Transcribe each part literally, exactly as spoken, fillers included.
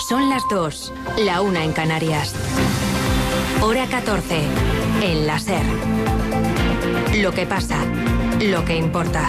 Son las dos, la una en Canarias. Hora catorce, en la SER. Lo que pasa, lo que importa.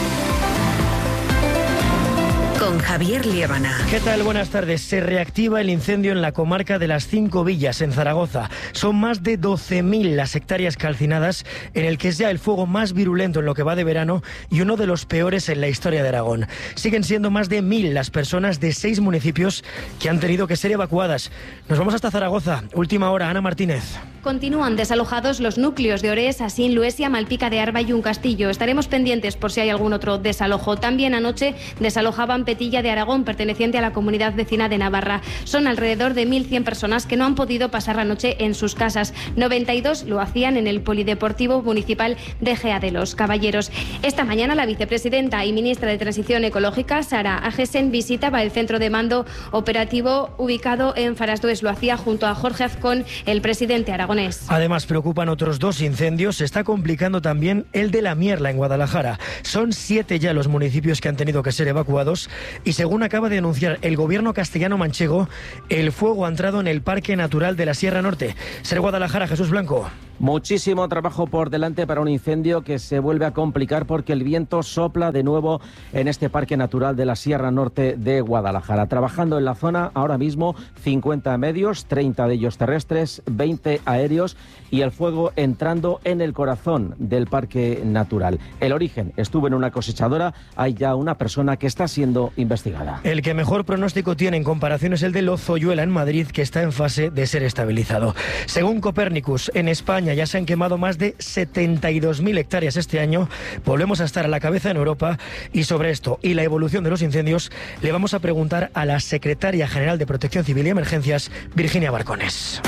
Con Javier Liébana. ¿Qué tal? Buenas tardes. Se reactiva el incendio en la comarca de las Cinco Villas, en Zaragoza. Son más de doce mil las hectáreas calcinadas, en el que es ya el fuego más virulento en lo que va de verano y uno de los peores en la historia de Aragón. Siguen siendo más de mil las personas de seis municipios que han tenido que ser evacuadas. Nos vamos hasta Zaragoza. Última hora, Ana Martínez. Continúan desalojados los núcleos de Orés, Asín, Luesia, Malpica de Arba y Un Castillo. Estaremos pendientes por si hay algún otro desalojo. También anoche desalojaban Petilla de Aragón, perteneciente a la comunidad vecina de Navarra. Son alrededor de mil cien personas que no han podido pasar la noche en sus casas. noventa y dos lo hacían en el Polideportivo Municipal de Gea de los Caballeros. Esta mañana la vicepresidenta y ministra de Transición Ecológica, Sara Agesen, visitaba el centro de mando operativo ubicado en Farasdues. Lo hacía junto a Jorge Azcón, el presidente aragonés. Además, preocupan otros dos incendios. Se está complicando también el de La Mierla, en Guadalajara. Son siete ya los municipios que han tenido que ser evacuados y, según acaba de anunciar el gobierno castellano-manchego, el fuego ha entrado en el Parque Natural de la Sierra Norte. Ser Guadalajara, Jesús Blanco. Muchísimo trabajo por delante para un incendio que se vuelve a complicar porque el viento sopla de nuevo en este Parque Natural de la Sierra Norte de Guadalajara. Trabajando en la zona ahora mismo cincuenta medios, treinta de ellos terrestres, veinte aéreos y el fuego entrando en el corazón del Parque Natural. El origen estuvo en una cosechadora. Hay ya una persona que está siendo investigada. El que mejor pronóstico tiene en comparación es el de Lozoyuela, en Madrid, que está en fase de ser estabilizado. Según Copernicus, en España ya se han quemado más de setenta y dos mil hectáreas este año. Volvemos a estar a la cabeza en Europa, y sobre esto y la evolución de los incendios le vamos a preguntar a la secretaria general de Protección Civil y Emergencias, Virginia Barcones.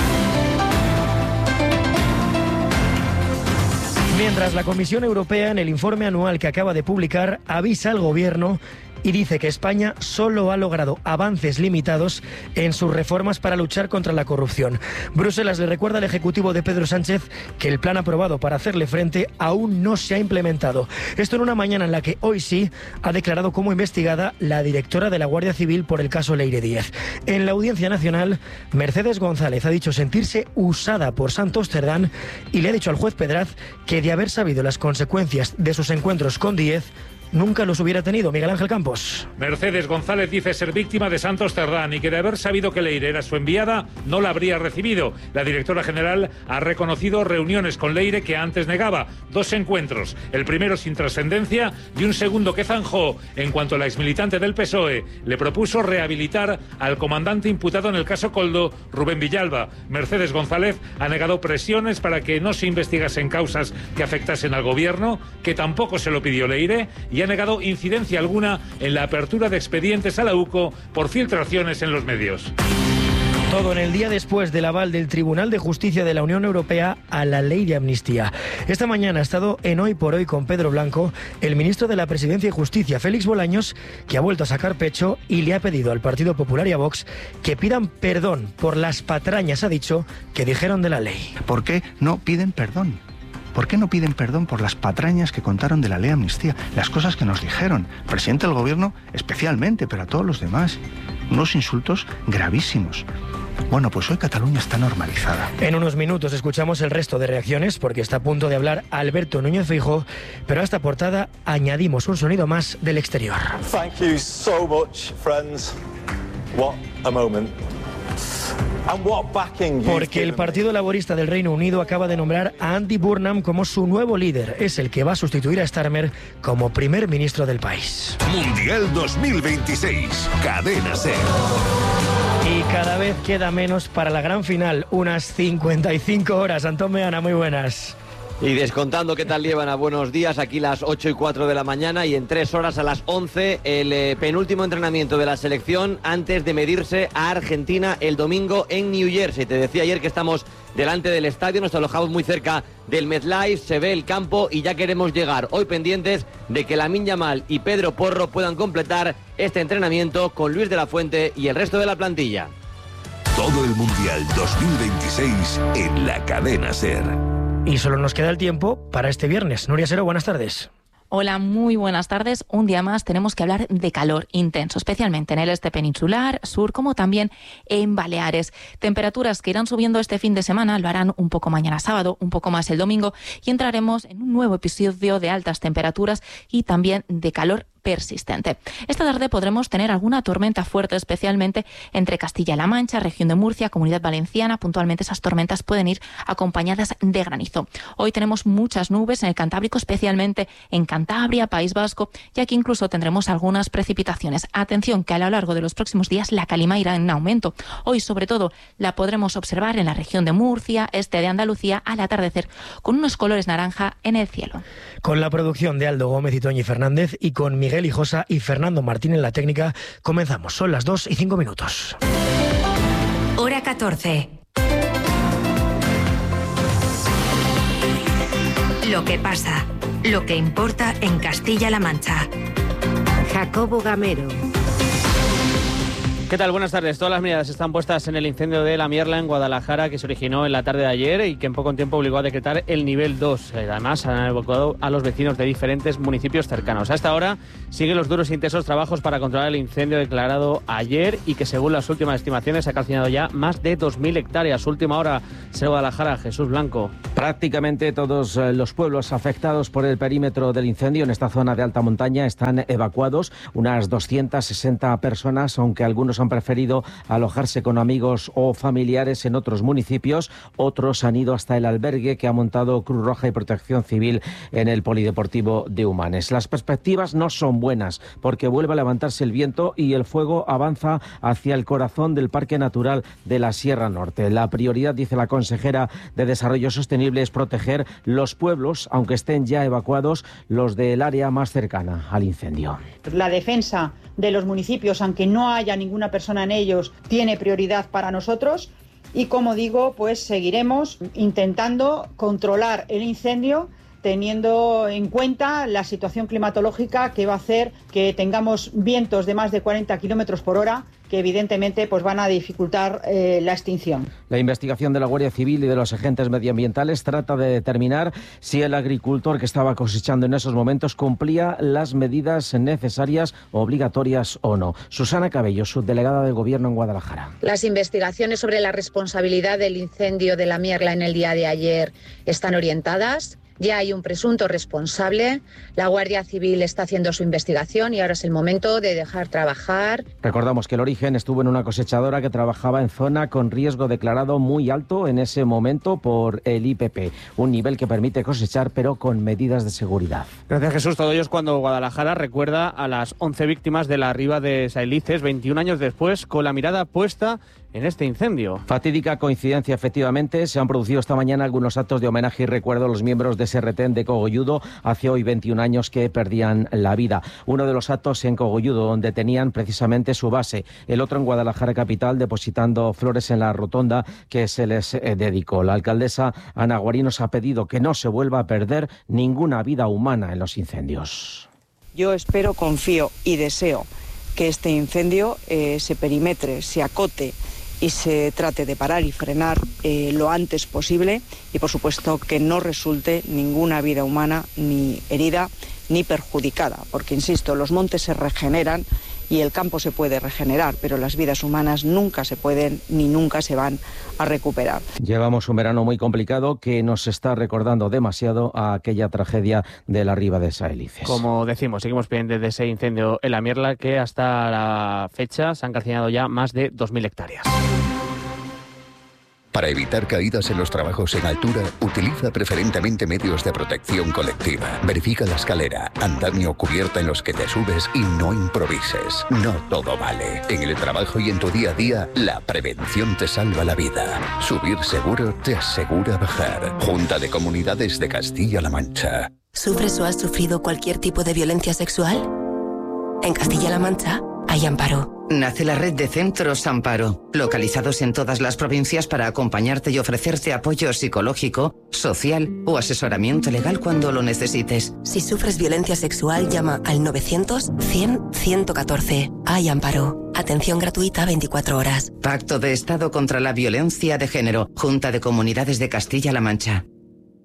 Mientras, la Comisión Europea, en el informe anual que acaba de publicar, avisa al Gobierno y dice que España solo ha logrado avances limitados en sus reformas para luchar contra la corrupción. Bruselas le recuerda al Ejecutivo de Pedro Sánchez que el plan aprobado para hacerle frente aún no se ha implementado. Esto en una mañana en la que hoy sí ha declarado como investigada la directora de la Guardia Civil por el caso Leire Díez. En la Audiencia Nacional, Mercedes González ha dicho sentirse usada por Santos Cerdán y le ha dicho al juez Pedraz que, de haber sabido las consecuencias de sus encuentros con Díez, nunca los hubiera tenido. Miguel Ángel Campos. Mercedes González dice ser víctima de Santos Cerdán y que, de haber sabido que Leire era su enviada, no la habría recibido. La directora general ha reconocido reuniones con Leire que antes negaba. Dos encuentros, el primero sin trascendencia y un segundo que zanjó en cuanto la exmilitante del P S O E le propuso rehabilitar al comandante imputado en el caso Coldo, Rubén Villalba. Mercedes González ha negado presiones para que no se investigasen causas que afectasen al gobierno, que tampoco se lo pidió Leire, y ha negado incidencia alguna en la apertura de expedientes a la U C O por filtraciones en los medios. Todo en el día después del aval del Tribunal de Justicia de la Unión Europea a la ley de amnistía. Esta mañana ha estado en Hoy por Hoy con Pedro Blanco el ministro de la Presidencia y Justicia, Félix Bolaños, que ha vuelto a sacar pecho y le ha pedido al Partido Popular y a Vox que pidan perdón por las patrañas, ha dicho, que dijeron de la ley. ¿Por qué no piden perdón? ¿Por qué no piden perdón por las patrañas que contaron de la ley de amnistía? Las cosas que nos dijeron, el presidente del gobierno especialmente, pero a todos los demás. Unos insultos gravísimos. Bueno, pues hoy Cataluña está normalizada. En unos minutos escuchamos el resto de reacciones, porque está a punto de hablar Alberto Núñez Feijóo, pero a esta portada añadimos un sonido más del exterior. Thank you so much, friends. What a moment. Porque el Partido Laborista del Reino Unido acaba de nombrar a Andy Burnham como su nuevo líder. Es el que va a sustituir a Starmer como primer ministro del país. Mundial dos mil veintiséis, Cadena SER. Y cada vez queda menos para la gran final, unas cincuenta y cinco horas. Antón Meana, muy buenas. Y descontando, ¿qué tal, Liébana? Buenos días, aquí las ocho y cuatro de la mañana y en tres horas a las once el eh, penúltimo entrenamiento de la selección antes de medirse a Argentina el domingo en New Jersey. Te decía ayer que estamos delante del estadio, nos alojamos muy cerca del MetLife, se ve el campo y ya queremos llegar. Hoy pendientes de que Lamine Yamal y Pedro Porro puedan completar este entrenamiento con Luis de la Fuente y el resto de la plantilla. Todo el Mundial dos mil veintiséis en la Cadena SER. Y solo nos queda el tiempo para este viernes. Nuria Sero, buenas tardes. Hola, muy buenas tardes. Un día más tenemos que hablar de calor intenso, especialmente en el este peninsular, sur, como también en Baleares. Temperaturas que irán subiendo este fin de semana, lo harán un poco mañana sábado, un poco más el domingo, y entraremos en un nuevo episodio de altas temperaturas y también de calor persistente. Esta tarde podremos tener alguna tormenta fuerte, especialmente entre Castilla-La Mancha, región de Murcia, Comunidad Valenciana. Puntualmente esas tormentas pueden ir acompañadas de granizo. Hoy tenemos muchas nubes en el Cantábrico, especialmente en Cantabria, País Vasco, y aquí incluso tendremos algunas precipitaciones. Atención, que a lo largo de los próximos días la calima irá en aumento. Hoy, sobre todo, la podremos observar en la región de Murcia, este de Andalucía, al atardecer, con unos colores naranja en el cielo. Con la producción de Aldo Gómez y Toñi Fernández y con Miguel Hijosa y Fernando Martín en la técnica, comenzamos. Son las dos y cinco minutos. Hora catorce. Lo que pasa, lo que importa en Castilla-La Mancha. Jacobo Gamero. ¿Qué tal? Buenas tardes. Todas las miradas están puestas en el incendio de La Mierla en Guadalajara, que se originó en la tarde de ayer y que en poco tiempo obligó a decretar el nivel dos. Además, han evacuado a los vecinos de diferentes municipios cercanos. A esta hora siguen los duros e intensos trabajos para controlar el incendio declarado ayer y que, según las últimas estimaciones, ha calcinado ya más de dos mil hectáreas. Última hora, en Guadalajara, Jesús Blanco. Prácticamente todos los pueblos afectados por el perímetro del incendio en esta zona de alta montaña están evacuados. Unas doscientas sesenta personas, aunque algunos han preferido alojarse con amigos o familiares en otros municipios. Otros han ido hasta el albergue que ha montado Cruz Roja y Protección Civil en el Polideportivo de Humanes. Las perspectivas no son buenas porque vuelve a levantarse el viento y el fuego avanza hacia el corazón del Parque Natural de la Sierra Norte. La prioridad, dice la consejera de Desarrollo Sostenible, es proteger los pueblos, aunque estén ya evacuados, los del área más cercana al incendio. La defensa de los municipios, aunque no haya ninguna persona en ellos, tiene prioridad para nosotros y, como digo, pues seguiremos intentando controlar el incendio teniendo en cuenta la situación climatológica que va a hacer que tengamos vientos de más de cuarenta kilómetros por hora que evidentemente pues van a dificultar eh, la extinción. La investigación de la Guardia Civil y de los agentes medioambientales trata de determinar si el agricultor que estaba cosechando en esos momentos cumplía las medidas necesarias, obligatorias o no. Susana Cabello, subdelegada del Gobierno en Guadalajara. Las investigaciones sobre la responsabilidad del incendio de La Mierla en el día de ayer están orientadas. Ya hay un presunto responsable, la Guardia Civil está haciendo su investigación y ahora es el momento de dejar trabajar. Recordamos que el origen estuvo en una cosechadora que trabajaba en zona con riesgo declarado muy alto en ese momento por el I P P, un nivel que permite cosechar pero con medidas de seguridad. Gracias, Jesús. Todo ello es cuando Guadalajara recuerda a las once víctimas de la riba de Sailices, veintiún años después, con la mirada puesta en este incendio. Fatídica coincidencia, efectivamente. Se han producido esta mañana algunos actos de homenaje y recuerdo a los miembros de ese retén de Cogolludo hace hoy veintiún años que perdían la vida. Uno de los actos en Cogolludo, donde tenían precisamente su base. El otro en Guadalajara capital, depositando flores en la rotonda que se les eh, dedicó. La alcaldesa Ana Guarinos ha pedido que no se vuelva a perder ninguna vida humana en los incendios. Yo espero, confío y deseo que este incendio eh, se perimetre, se acote y se trate de parar y frenar eh, lo antes posible y, por supuesto, que no resulte ninguna vida humana ni herida ni perjudicada, porque, insisto, los montes se regeneran y el campo se puede regenerar, pero las vidas humanas nunca se pueden ni nunca se van a recuperar. Llevamos un verano muy complicado que nos está recordando demasiado a aquella tragedia de la riba de Sailices. Como decimos, seguimos pendientes de ese incendio en La Mierla, que hasta la fecha se han calcinado ya más de dos mil hectáreas. Para evitar caídas en los trabajos en altura, utiliza preferentemente medios de protección colectiva. Verifica la escalera, andamio o cubierta en los que te subes y no improvises. No todo vale. En el trabajo y en tu día a día, la prevención te salva la vida. Subir seguro te asegura bajar. Junta de Comunidades de Castilla-La Mancha. ¿Sufres o has sufrido cualquier tipo de violencia sexual? En Castilla-La Mancha hay Amparo. Nace la red de Centros Amparo, localizados en todas las provincias para acompañarte y ofrecerte apoyo psicológico, social o asesoramiento legal cuando lo necesites. Si sufres violencia sexual, llama al novecientos cien ciento catorce. Hay Amparo. Atención gratuita veinticuatro horas. Pacto de Estado contra la Violencia de Género. Junta de Comunidades de Castilla-La Mancha.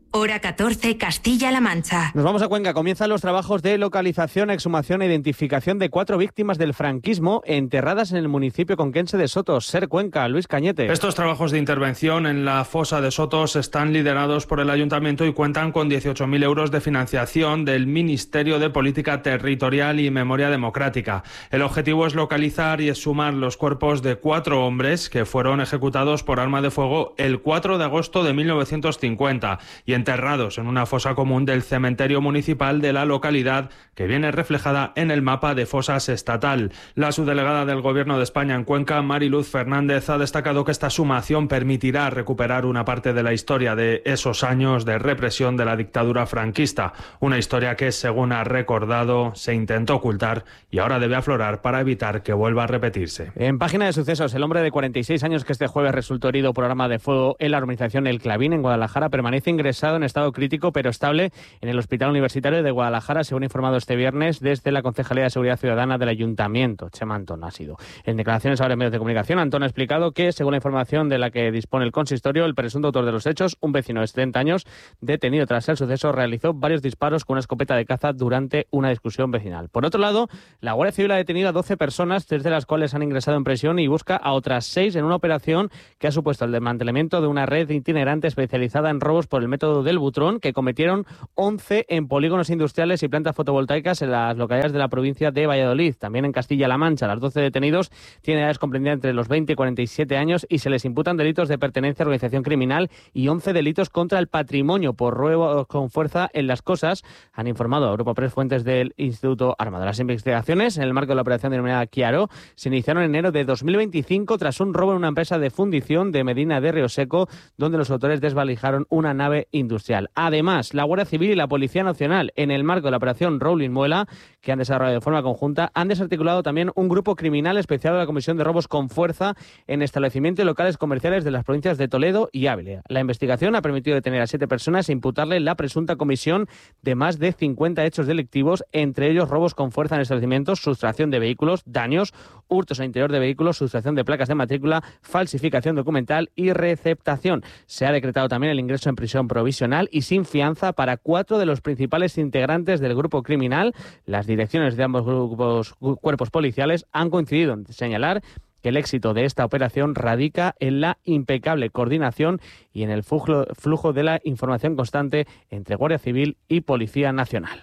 Hora catorce, Castilla-La Mancha. Nos vamos a Cuenca. Comienzan los trabajos de localización, exhumación e identificación de cuatro víctimas del franquismo enterradas en el municipio conquense de Sotos. Ser Cuenca, Luis Cañete. Estos trabajos de intervención en la fosa de Sotos están liderados por el Ayuntamiento y cuentan con dieciocho mil euros de financiación del Ministerio de Política Territorial y Memoria Democrática. El objetivo es localizar y exhumar los cuerpos de cuatro hombres que fueron ejecutados por arma de fuego el cuatro de agosto de mil novecientos cincuenta y enterrados en una fosa común del cementerio municipal de la localidad, que viene reflejada en el mapa de fosas estatal. La subdelegada del Gobierno de España en Cuenca, Mariluz Fernández, ha destacado que esta sumación permitirá recuperar una parte de la historia de esos años de represión de la dictadura franquista, una historia que, según ha recordado, se intentó ocultar y ahora debe aflorar para evitar que vuelva a repetirse. En página de sucesos, el hombre de cuarenta y seis años que este jueves resultó herido por arma de fuego en la urbanización El Clavín, en Guadalajara, permanece ingresado en estado crítico pero estable en el Hospital Universitario de Guadalajara, según ha informado este viernes desde la Concejalía de Seguridad Ciudadana del Ayuntamiento. Chema Antón ha sido. En declaraciones ahora en medios de comunicación, Antón ha explicado que, según la información de la que dispone el consistorio, el presunto autor de los hechos, un vecino de setenta años, detenido tras el suceso, realizó varios disparos con una escopeta de caza durante una discusión vecinal. Por otro lado, la Guardia Civil ha detenido a doce personas, tres de las cuales han ingresado en prisión, y busca a otras seis en una operación que ha supuesto el desmantelamiento de una red itinerante especializada en robos por el método del butrón, que cometieron once en polígonos industriales y plantas fotovoltaicas en las localidades de la provincia de Valladolid. También en Castilla-La Mancha, los doce detenidos tienen edades comprendidas entre los veinte y cuarenta y siete años y se les imputan delitos de pertenencia a organización criminal y once delitos contra el patrimonio por robo con fuerza en las cosas, han informado a Europa Press fuentes del Instituto Armado. Las investigaciones, en el marco de la operación denominada Chiaro, se iniciaron en enero de dos mil veinticinco tras un robo en una empresa de fundición de Medina de Río Seco, donde los autores desvalijaron una nave industrial. Además, la Guardia Civil y la Policía Nacional, en el marco de la operación Rowling Muela, que han desarrollado de forma conjunta, han desarticulado también un grupo criminal especial de la Comisión de Robos con Fuerza en establecimientos y locales comerciales de las provincias de Toledo y Ávila. La investigación ha permitido detener a siete personas e imputarle la presunta comisión de más de cincuenta hechos delictivos, entre ellos robos con fuerza en establecimientos, sustracción de vehículos, daños, hurtos al interior de vehículos, sustracción de placas de matrícula, falsificación documental y receptación. Se ha decretado también el ingreso en prisión provisional y sin fianza para cuatro de los principales integrantes del grupo criminal. Las direcciones de ambos grupos, cuerpos policiales han coincidido en señalar que el éxito de esta operación radica en la impecable coordinación y en el flujo, flujo de la información constante entre Guardia Civil y Policía Nacional.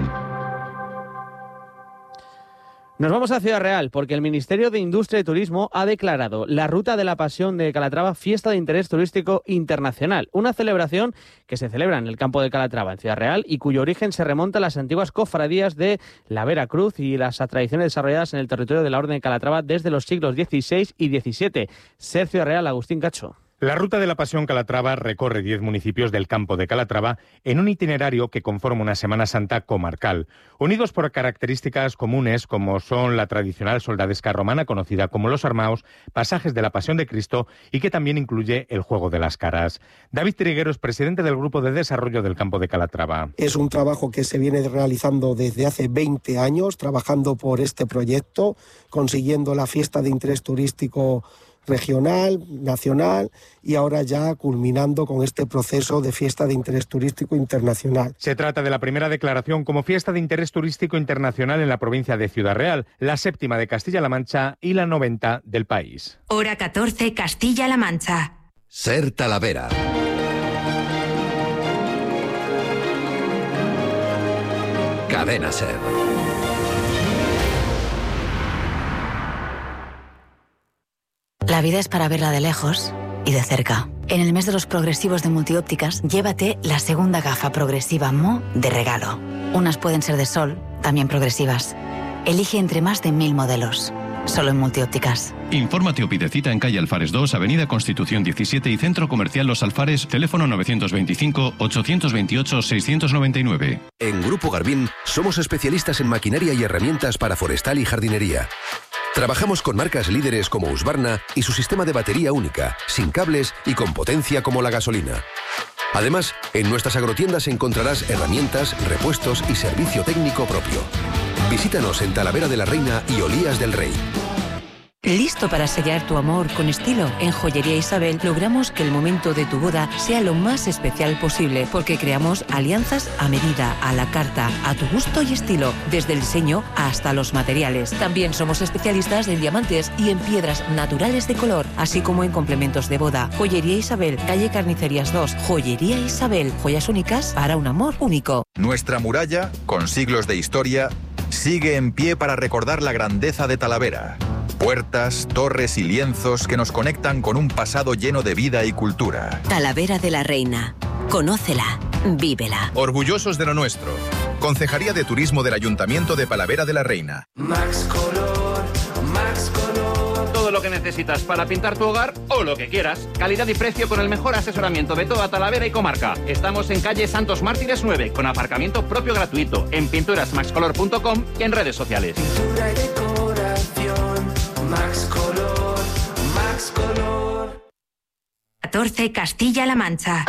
Nos vamos a Ciudad Real porque el Ministerio de Industria y Turismo ha declarado la Ruta de la Pasión de Calatrava fiesta de interés turístico internacional, una celebración que se celebra en el campo de Calatrava, en Ciudad Real, y cuyo origen se remonta a las antiguas cofradías de la Vera Cruz y las tradiciones desarrolladas en el territorio de la Orden de Calatrava desde los siglos dieciséis y diecisiete. Ser Ciudad Real, Agustín Cacho. La Ruta de la Pasión Calatrava recorre diez municipios del campo de Calatrava en un itinerario que conforma una Semana Santa comarcal, unidos por características comunes como son la tradicional soldadesca romana conocida como Los Armaos, pasajes de la Pasión de Cristo y que también incluye el Juego de las Caras. David Triguero es presidente del Grupo de Desarrollo del Campo de Calatrava. Es un trabajo que se viene realizando desde hace veinte años, trabajando por este proyecto, consiguiendo la fiesta de interés turístico regional, nacional y ahora ya culminando con este proceso de fiesta de interés turístico internacional. Se trata de la primera declaración como fiesta de interés turístico internacional en la provincia de Ciudad Real, la séptima de Castilla-La Mancha y la noventa del país. Hora catorce, Castilla-La Mancha. Ser Talavera. Cadena Ser. La vida es para verla de lejos y de cerca. En el mes de los progresivos de Multiópticas, llévate la segunda gafa progresiva M O de regalo. Unas pueden ser de sol, también progresivas. Elige entre más de mil modelos. Solo en Multiópticas. Infórmate o pide cita en calle Alfares dos, avenida Constitución diecisiete y Centro Comercial Los Alfares, teléfono nueve dos cinco, ocho dos ocho, seis nueve nueve. En Grupo Garbín somos especialistas en maquinaria y herramientas para forestal y jardinería. Trabajamos con marcas líderes como Husqvarna y su sistema de batería única, sin cables y con potencia como la gasolina. Además, en nuestras agrotiendas encontrarás herramientas, repuestos y servicio técnico propio. Visítanos en Talavera de la Reina y Olías del Rey. ¿Listo para sellar tu amor con estilo? En Joyería Isabel logramos que el momento de tu boda sea lo más especial posible, porque creamos alianzas a medida, a la carta, a tu gusto y estilo, desde el diseño hasta los materiales. También somos especialistas en diamantes y en piedras naturales de color, así como en complementos de boda. Joyería Isabel, calle Carnicerías dos. Joyería Isabel, joyas únicas para un amor único. Nuestra muralla, con siglos de historia, sigue en pie para recordar la grandeza de Talavera. Puertas, torres y lienzos que nos conectan con un pasado lleno de vida y cultura. Talavera de la Reina. Conócela, vívela. Orgullosos de lo nuestro. Concejalía de Turismo del Ayuntamiento de Talavera de la Reina. Max Color, Max Color. Todo lo que necesitas para pintar tu hogar o lo que quieras. Calidad y precio con el mejor asesoramiento de toda Talavera y comarca. Estamos en calle Santos Mártires nueve, con aparcamiento propio gratuito, en pinturas max color punto com y en redes sociales. Pintura y decoración, Max Color, Max Color. catorce Castilla-La Mancha.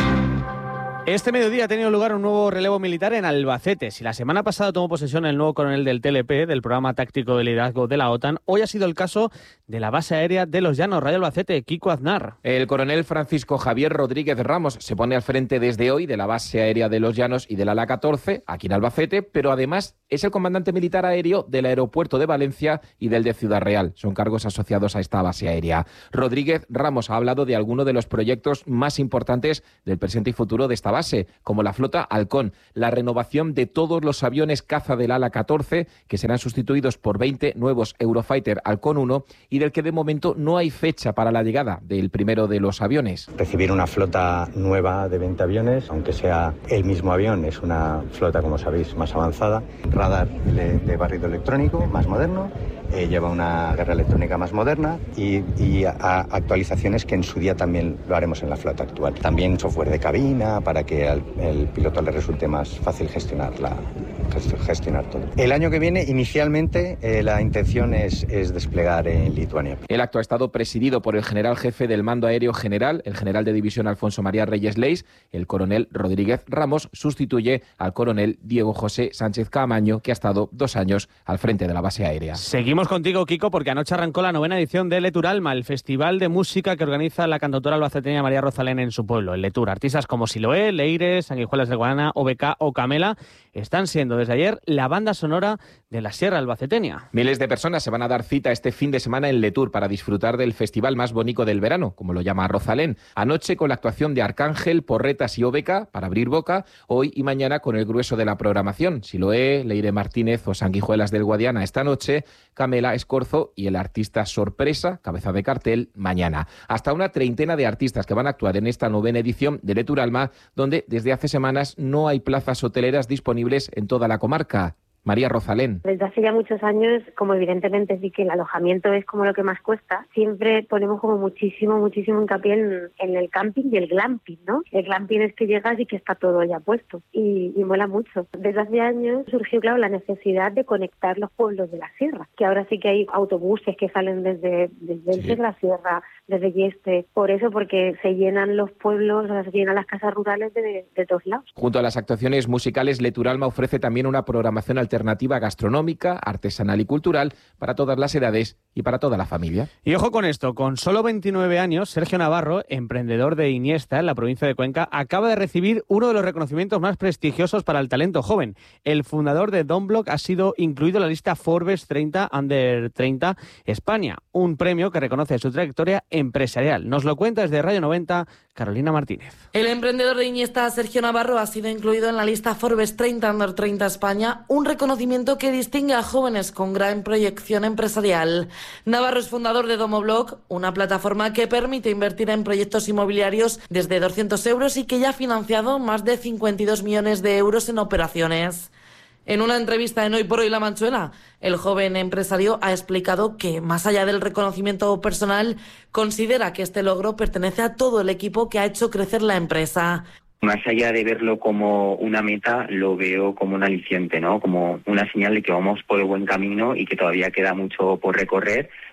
Este mediodía ha tenido lugar un nuevo relevo militar en Albacete. Si la semana pasada tomó posesión el nuevo coronel del T L P, del Programa Táctico de Liderazgo de la OTAN, hoy ha sido el caso de la base aérea de Los Llanos, Radio Albacete. Kiko Aznar. El coronel Francisco Javier Rodríguez Ramos se pone al frente desde hoy de la base aérea de Los Llanos y del ala catorce, aquí en Albacete, pero además es el comandante militar aéreo del aeropuerto de Valencia y del de Ciudad Real. Son cargos asociados a esta base aérea. Rodríguez Ramos ha hablado de algunos de los proyectos más importantes del presente y futuro de esta base, como la flota Halcón, la renovación de todos los aviones caza del ala catorce, que serán sustituidos por veinte nuevos Eurofighter Halcón uno, y del que de momento no hay fecha para la llegada del primero de los aviones. Recibir una flota nueva de veinte aviones, aunque sea el mismo avión, es una flota, como sabéis, más avanzada. Radar de, de barrido electrónico, más moderno. Eh, lleva una guerra electrónica más moderna y, y a, a actualizaciones que en su día también lo haremos en la flota actual. También software de cabina para que al el piloto le resulte más fácil gestionar, la, gestionar todo. El año que viene, inicialmente, eh, la intención es, es desplegar en Lituania. El acto ha estado presidido por el general jefe del Mando Aéreo General, el general de división Alfonso María Reyes Leis. El coronel Rodríguez Ramos sustituye al coronel Diego José Sánchez Caamaño, que ha estado dos años al frente de la base aérea. Seguimos contigo, Kiko, porque anoche arrancó la novena edición de Letur Alma, el festival de música que organiza la cantautora albaceteña María Rosalén en su pueblo, el Letur. Artistas como Siloé, Leire, Sanguijuelas de Guadana, O B K o Camela están siendo desde ayer la banda sonora de la Sierra Albaceteña. Miles de personas se van a dar cita este fin de semana en Letur para disfrutar del festival más bonito del verano, como lo llama Rosalén. Anoche con la actuación de Arcángel, Porretas y O B K para abrir boca, hoy y mañana con el grueso de la programación. Siloé, Leire Martínez o Sanguijuelas del Guadiana esta noche, Camela, Escorzo y el artista sorpresa, cabeza de cartel, mañana. Hasta una treintena de artistas que van a actuar en esta novena edición de Letur Alma, donde desde hace semanas no hay plazas hoteleras disponibles en toda la comarca. María Rosalén. Desde hace ya muchos años, como evidentemente sí que el alojamiento es como lo que más cuesta, siempre ponemos como muchísimo, muchísimo hincapié en, en el camping y el glamping, ¿no? El glamping es que llegas y que está todo ya puesto y, y mola mucho. Desde hace años surgió, claro, la necesidad de conectar los pueblos de la sierra, que ahora sí que hay autobuses que salen desde, desde sí. la sierra, desde Yeste, por eso, porque se llenan los pueblos, o sea, se llenan las casas rurales de, de todos lados. Junto a las actuaciones musicales, Letur Alma ofrece también una programación alternativa alternativa gastronómica, artesanal y cultural para todas las edades y para toda la familia. Y ojo con esto, con solo veintinueve años, Sergio Navarro, emprendedor de Iniesta en la provincia de Cuenca, acaba de recibir uno de los reconocimientos más prestigiosos para el talento joven. El fundador de Donblock ha sido incluido en la lista Forbes treinta Under treinta España, un premio que reconoce su trayectoria empresarial. Nos lo cuenta desde Radio noventa, Carolina Martínez. El emprendedor de Iniesta, Sergio Navarro, ha sido incluido en la lista Forbes treinta Under treinta España, un reconocimiento que distingue a jóvenes con gran proyección empresarial. Navarro es fundador de Domoblock, una plataforma que permite invertir en proyectos inmobiliarios desde doscientos euros y que ya ha financiado más de cincuenta y dos millones de euros en operaciones. En una entrevista en Hoy por Hoy La Manchuela, el joven empresario ha explicado que, más allá del reconocimiento personal, considera que este logro pertenece a todo el equipo que ha hecho crecer la empresa. Más allá de verlo como una meta, lo veo como un aliciente, ¿no? Como una señal de que vamos por el buen camino y que todavía queda mucho por recorrer,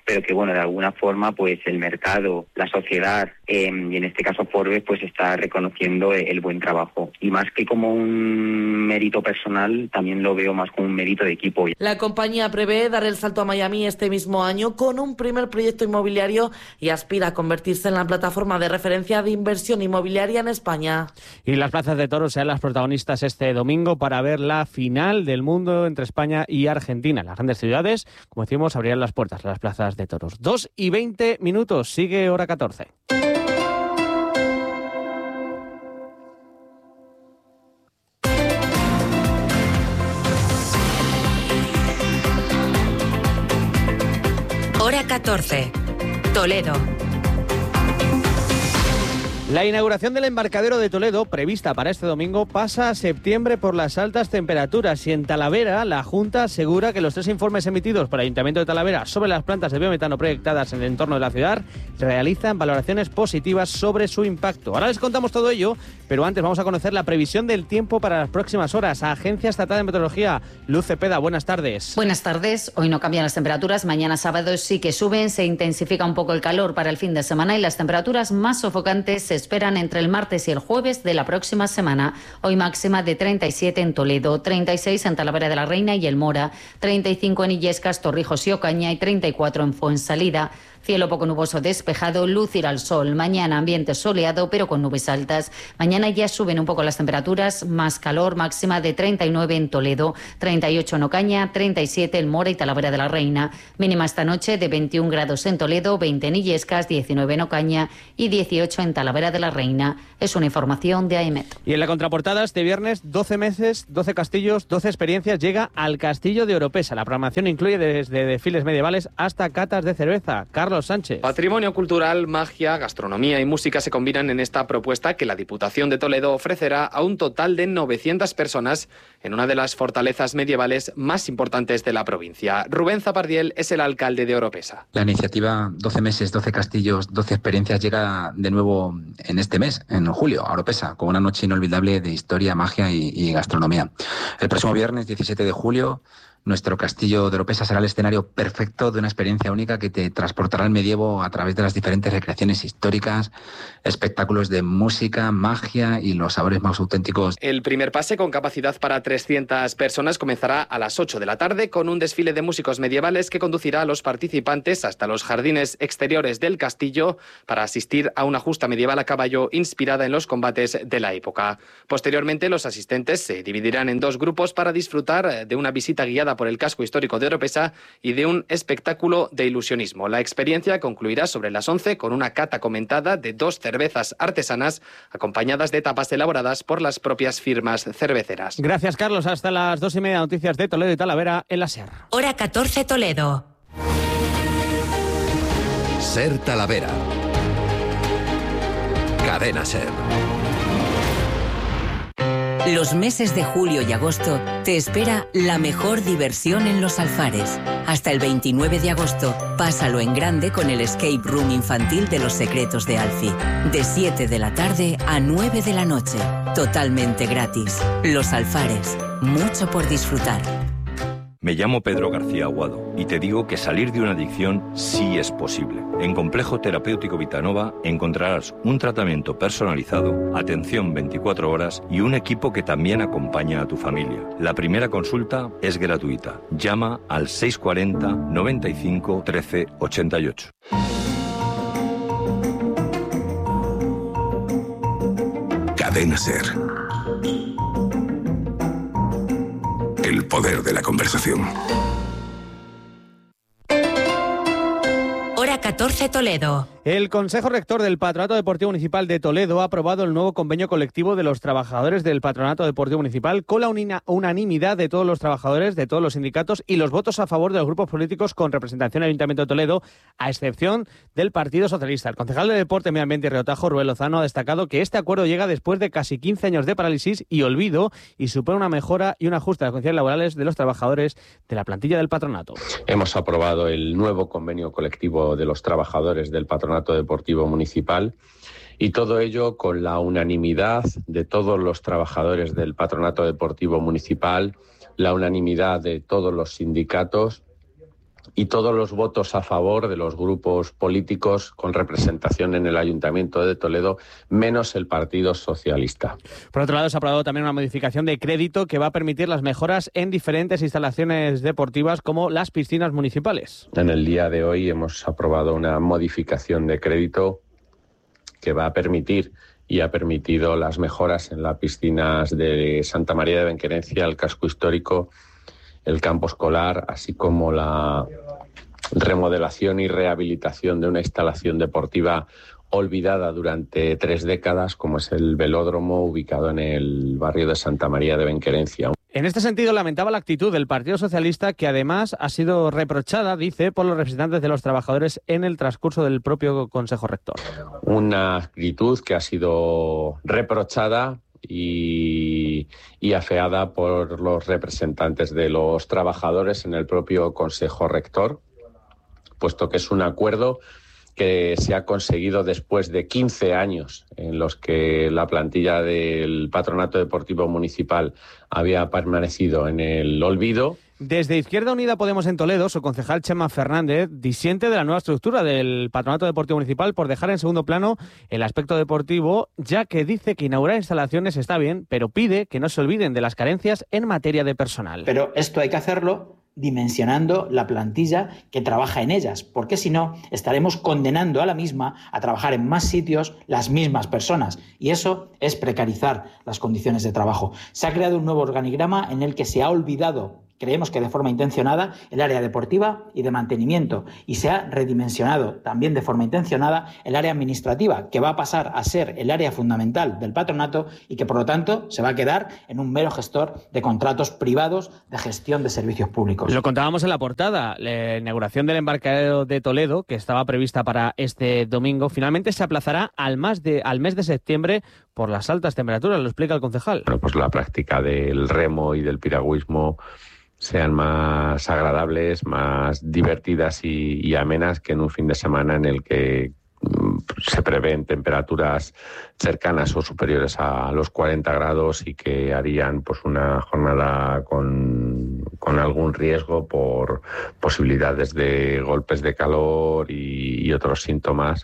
pero que bueno, de alguna forma pues el mercado, la sociedad eh, y en este caso Forbes pues está reconociendo el, el buen trabajo. Y más que como un mérito personal, también lo veo más como un mérito de equipo. La compañía prevé dar el salto a Miami este mismo año con un primer proyecto inmobiliario y aspira a convertirse en la plataforma de referencia de inversión inmobiliaria en España. Y las plazas de toros serán las protagonistas este domingo para ver la final del mundo entre España y Argentina. Las grandes ciudades, como decimos, abrirán las puertas a las plazas de toros. Dos y veinte minutos, sigue hora catorce. Hora catorce. Toledo. La inauguración del embarcadero de Toledo, prevista para este domingo, pasa a septiembre por las altas temperaturas. Y en Talavera, la Junta asegura que los tres informes emitidos por el Ayuntamiento de Talavera sobre las plantas de biometano proyectadas en el entorno de la ciudad realizan valoraciones positivas sobre su impacto. Ahora les contamos todo ello, pero antes vamos a conocer la previsión del tiempo para las próximas horas. Agencia Estatal de Meteorología, Luz Cepeda, buenas tardes. Buenas tardes. Hoy no cambian las temperaturas. Mañana sábado sí que suben, se intensifica un poco el calor para el fin de semana y las temperaturas más sofocantes se esperan entre el martes y el jueves de la próxima semana. Hoy máxima de treinta y siete en Toledo, treinta y seis en Talavera de la Reina y El Mora, treinta y cinco en Illescas, Torrijos y Ocaña y treinta y cuatro en Fuensalida. Cielo poco nuboso despejado, luz irá al sol. Mañana ambiente soleado pero con nubes altas. Mañana ya suben un poco las temperaturas, más calor, máxima de treinta y nueve en Toledo, treinta y ocho en Ocaña, treinta y siete en Mora y Talavera de la Reina. Mínima esta noche de veintiún grados en Toledo, veinte en Illescas, diecinueve en Ocaña y dieciocho en Talavera de la Reina. Es una información de AEMET. Y en la contraportada este viernes, doce meses, doce castillos, doce experiencias, llega al Castillo de Oropesa. La programación incluye desde desfiles medievales hasta catas de cerveza. Carlos Sánchez. Patrimonio cultural, magia, gastronomía y música se combinan en esta propuesta que la Diputación de Toledo ofrecerá a un total de novecientas personas en una de las fortalezas medievales más importantes de la provincia. Rubén Zapardiel es el alcalde de Oropesa. La iniciativa doce meses, doce castillos, doce experiencias llega de nuevo en este mes, en julio, a Oropesa, con una noche inolvidable de historia, magia y, y gastronomía. El próximo viernes diecisiete de julio, nuestro castillo de Oropesa será el escenario perfecto de una experiencia única que te transportará al medievo a través de las diferentes recreaciones históricas, espectáculos de música, magia y los sabores más auténticos. El primer pase, con capacidad para trescientas personas, comenzará a las ocho de la tarde con un desfile de músicos medievales que conducirá a los participantes hasta los jardines exteriores del castillo para asistir a una justa medieval a caballo inspirada en los combates de la época. Posteriormente, los asistentes se dividirán en dos grupos para disfrutar de una visita guiada por el casco histórico de Oropesa y de un espectáculo de ilusionismo. La experiencia concluirá sobre las once con una cata comentada de dos cervezas artesanas acompañadas de tapas elaboradas por las propias firmas cerveceras. Gracias, Carlos. Hasta las dos y media, noticias de Toledo y Talavera en la SER. Hora catorce, Toledo. SER Talavera. Cadena SER. Los meses de julio y agosto te espera la mejor diversión en Los Alfares. Hasta el veintinueve de agosto, pásalo en grande con el Escape Room infantil de Los Secretos de Alfie. De siete de la tarde a nueve de la noche. Totalmente gratis. Los Alfares. Mucho por disfrutar. Me llamo Pedro García Aguado y te digo que salir de una adicción sí es posible. En Complejo Terapéutico Vitanova encontrarás un tratamiento personalizado, atención veinticuatro horas y un equipo que también acompaña a tu familia. La primera consulta es gratuita. Llama al seis cuatro cero, noventa y cinco, trece, ochenta y ocho. Cadena SER. El poder de la conversación. Hora catorce, Toledo. El Consejo Rector del Patronato Deportivo Municipal de Toledo ha aprobado el nuevo convenio colectivo de los trabajadores del Patronato Deportivo Municipal con la unina, unanimidad de todos los trabajadores, de todos los sindicatos y los votos a favor de los grupos políticos con representación en el Ayuntamiento de Toledo, a excepción del Partido Socialista. El concejal de Deporte, Medio Ambiente y Río Tajo, Rubén Lozano, ha destacado que este acuerdo llega después de casi quince años de parálisis y olvido y supone una mejora y un ajuste a las condiciones laborales de los trabajadores de la plantilla del patronato. Hemos aprobado el nuevo convenio colectivo de los trabajadores del Patronato Deportivo Municipal y todo ello con la unanimidad de todos los trabajadores del Patronato Deportivo Municipal, la unanimidad de todos los sindicatos y todos los votos a favor de los grupos políticos con representación en el Ayuntamiento de Toledo, menos el Partido Socialista. Por otro lado, se ha aprobado también una modificación de crédito que va a permitir las mejoras en diferentes instalaciones deportivas como las piscinas municipales. En el día de hoy hemos aprobado una modificación de crédito que va a permitir y ha permitido las mejoras en las piscinas de Santa María de Benquerencia, el casco histórico, el campo escolar, así como la remodelación y rehabilitación de una instalación deportiva olvidada durante tres décadas, como es el velódromo ubicado en el barrio de Santa María de Benquerencia. En este sentido, lamentaba la actitud del Partido Socialista, que además ha sido reprochada, dice, por los representantes de los trabajadores en el transcurso del propio Consejo Rector. Una actitud que ha sido reprochada Y, y afeada por los representantes de los trabajadores en el propio Consejo Rector, puesto que es un acuerdo que se ha conseguido después de quince años en los que la plantilla del Patronato Deportivo Municipal había permanecido en el olvido. Desde Izquierda Unida Podemos en Toledo, su concejal Chema Fernández disiente de la nueva estructura del Patronato Deportivo Municipal por dejar en segundo plano el aspecto deportivo, ya que dice que inaugurar instalaciones está bien, pero pide que no se olviden de las carencias en materia de personal. Pero esto hay que hacerlo dimensionando la plantilla que trabaja en ellas, porque si no estaremos condenando a la misma a trabajar en más sitios las mismas personas, y eso es precarizar las condiciones de trabajo. Se ha creado un nuevo organigrama en el que se ha olvidado, creemos que de forma intencionada, el área deportiva y de mantenimiento, y se ha redimensionado también de forma intencionada el área administrativa, que va a pasar a ser el área fundamental del patronato y que por lo tanto se va a quedar en un mero gestor de contratos privados de gestión de servicios públicos. Lo contábamos en la portada, la inauguración del embarcadero de Toledo, que estaba prevista para este domingo, finalmente se aplazará al, más de, al mes de septiembre por las altas temperaturas, lo explica el concejal. Bueno, pues la práctica del remo y del piragüismo sean más agradables, más divertidas y, y amenas que en un fin de semana en el que mm, se prevén temperaturas cercanas o superiores a los cuarenta grados y que harían pues una jornada con, con algún riesgo por posibilidades de golpes de calor y, y otros síntomas.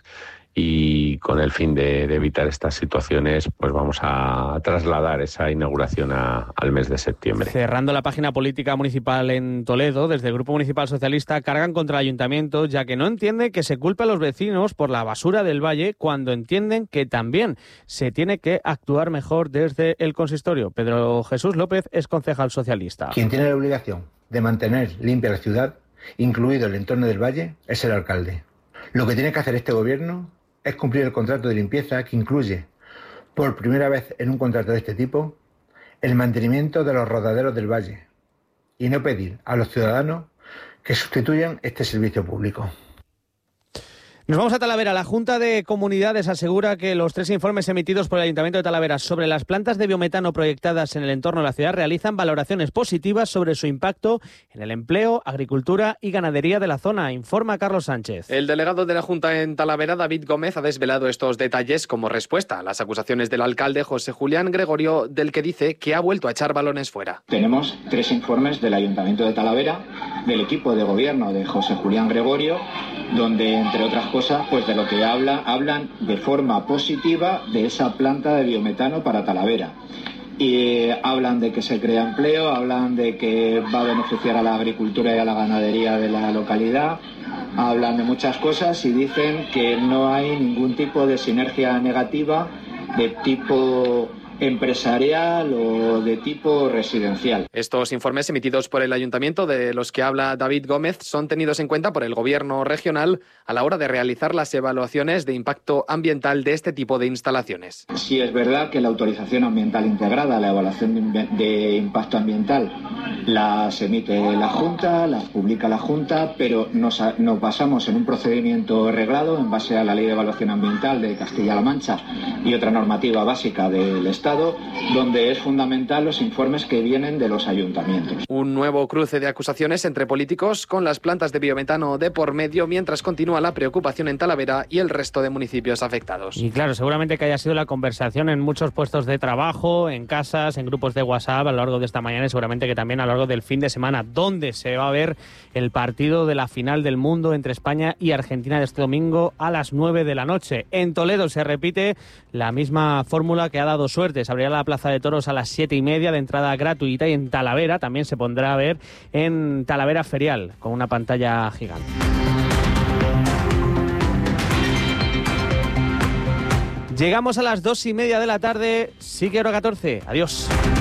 Y con el fin de, de evitar estas situaciones, pues vamos a trasladar esa inauguración a, al mes de septiembre. Cerrando la página política municipal en Toledo, desde el Grupo Municipal Socialista cargan contra el Ayuntamiento, ya que no entiende que se culpe a los vecinos por la basura del valle, cuando entienden que también se tiene que actuar mejor desde el consistorio. Pedro Jesús López es concejal socialista. Quien tiene la obligación de mantener limpia la ciudad, incluido el entorno del valle, es el alcalde. Lo que tiene que hacer este gobierno es cumplir el contrato de limpieza, que incluye, por primera vez en un contrato de este tipo, el mantenimiento de los rodaderos del valle, y no pedir a los ciudadanos que sustituyan este servicio público. Nos vamos a Talavera. La Junta de Comunidades asegura que los tres informes emitidos por el Ayuntamiento de Talavera sobre las plantas de biometano proyectadas en el entorno de la ciudad realizan valoraciones positivas sobre su impacto en el empleo, agricultura y ganadería de la zona, informa Carlos Sánchez. El delegado de la Junta en Talavera, David Gómez, ha desvelado estos detalles como respuesta a las acusaciones del alcalde José Julián Gregorio, del que dice que ha vuelto a echar balones fuera. Tenemos tres informes del Ayuntamiento de Talavera, del equipo de gobierno de José Julián Gregorio, donde, entre otras cosas, pues de lo que habla, hablan de forma positiva de esa planta de biometano para Talavera. Y hablan de que se crea empleo, hablan de que va a beneficiar a la agricultura y a la ganadería de la localidad, hablan de muchas cosas y dicen que no hay ningún tipo de sinergia negativa de tipo empresarial o de tipo residencial. Estos informes emitidos por el Ayuntamiento, de los que habla David Gómez, son tenidos en cuenta por el Gobierno regional a la hora de realizar las evaluaciones de impacto ambiental de este tipo de instalaciones. Sí es verdad que la autorización ambiental integrada, la evaluación de impacto ambiental, las emite la Junta, las publica la Junta, pero nos, nos basamos en un procedimiento reglado en base a la Ley de Evaluación Ambiental de Castilla-La Mancha y otra normativa básica del Estado, Estado, donde es fundamental los informes que vienen de los ayuntamientos. Un nuevo cruce de acusaciones entre políticos con las plantas de biometano de por medio, mientras continúa la preocupación en Talavera y el resto de municipios afectados. Y claro, seguramente que haya sido la conversación en muchos puestos de trabajo, en casas, en grupos de WhatsApp a lo largo de esta mañana y seguramente que también a lo largo del fin de semana, donde se va a ver el partido de la final del mundo entre España y Argentina de este domingo a las nueve de la noche. En Toledo se repite la misma fórmula que ha dado suerte. Se abrirá la Plaza de Toros a las siete y media de entrada gratuita y en Talavera también se pondrá a ver en Talavera Ferial con una pantalla gigante. Llegamos a las dos y media de la tarde. Sigue Hora catorce. Adiós.